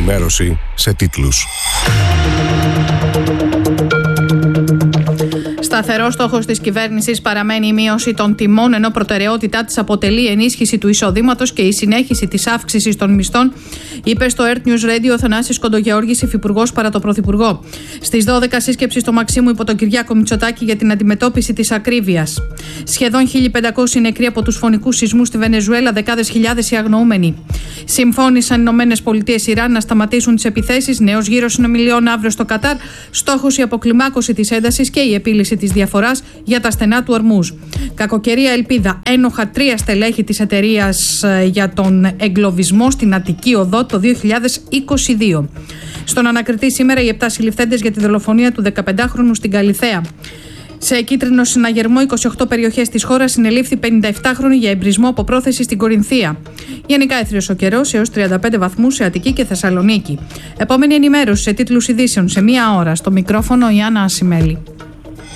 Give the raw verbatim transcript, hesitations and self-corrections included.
ενημέρωση σε τίτλους. Σταθερός στόχος της κυβέρνησης παραμένει η μείωση των τιμών, ενώ προτεραιότητά της αποτελεί η ενίσχυση του εισοδήματος και η συνέχιση της αύξησης των μισθών, είπε στο Earth News Radio ο Θανάσης Κοντογεώργης, υφυπουργός παρά το Πρωθυπουργό. Στις δώδεκα σύσκεψη στο Μαξίμου υπό τον Κυριάκο Μητσοτάκη για την αντιμετώπιση της ακρίβειας. Σχεδόν χίλια πεντακόσιοι νεκροί από τους φωνικούς σεισμούς στη Βενεζουέλα, δεκάδες χιλιάδες οι αγνοούμενοι. Συμφώνησαν οι Ηνωμένες Πολιτείες Ιράν να σταματήσουν τις επιθέσεις. Νέος γύρος συνομιλιών αύριο στο Κατάρ. Στόχος η αποκλιμάκωση της έντασης και η επίλυση της διαφοράς για τα στενά του Ορμούζ. Κακοκαιρία ελπίδα. Ένοχα τρία στελέχη της εταιρείας για τον εγκλωβισμό στην Αττική Οδό το δύο χιλιάδες είκοσι δύο. Στον ανακριτή σήμερα οι επτά συλληφθέντες για τη δολοφονία του δεκαπεντάχρονου στην Καλιθέα. Σε κίτρινο συναγερμό είκοσι οκτώ περιοχές της χώρας συνελήφθη πενηνταεπτάχρονη για εμπρισμό από πρόθεση στην Κορινθία. Γενικά έθριος ο καιρός έως τριάντα πέντε βαθμούς σε Αττική και Θεσσαλονίκη. Επόμενη ενημέρωση σε τίτλους ειδήσεων σε μία ώρα. Στο μικρόφωνο η Άννα Ασημέλη.